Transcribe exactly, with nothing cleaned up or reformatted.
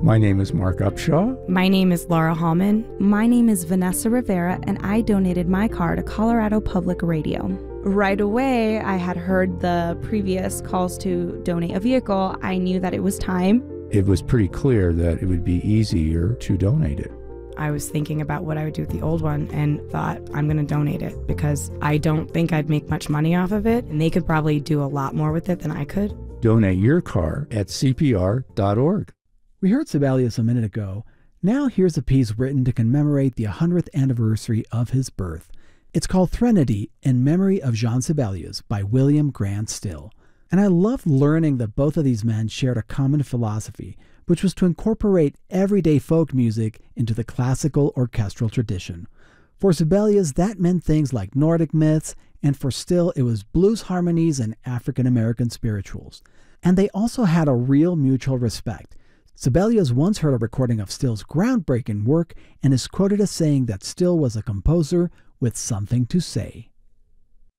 My name is Mark Upshaw. My name is Laura Hallman. My name is Vanessa Rivera, and I donated my car to Colorado Public Radio. Right away, I had heard the previous calls to donate a vehicle. I knew that it was time. It was pretty clear that it would be easier to donate it. I was thinking about what I would do with the old one and thought, I'm going to donate it because I don't think I'd make much money off of it, and they could probably do a lot more with it than I could. Donate your car at C P R dot org. We heard Sibelius a minute ago. Now here's a piece written to commemorate the one hundredth anniversary of his birth. It's called Threnody in Memory of Jean Sibelius by William Grant Still. And I loved learning that both of these men shared a common philosophy, which was to incorporate everyday folk music into the classical orchestral tradition. For Sibelius, that meant things like Nordic myths, and for Still, it was blues harmonies and African-American spirituals. And they also had a real mutual respect. Sibelius once heard a recording of Still's groundbreaking work and is quoted as saying that Still was a composer with something to say.